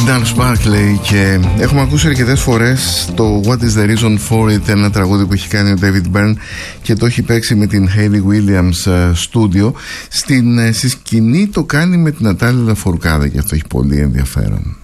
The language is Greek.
Gnarls Barkley, και έχουμε ακούσει αρκετές φορές το What is the reason for it, ένα τραγούδι που έχει κάνει ο David Byrne και το έχει παίξει με την Hayley Williams studio. Στη σκηνή το κάνει με την Νατάλια Λαφορκάδα και αυτό έχει πολύ ενδιαφέρον.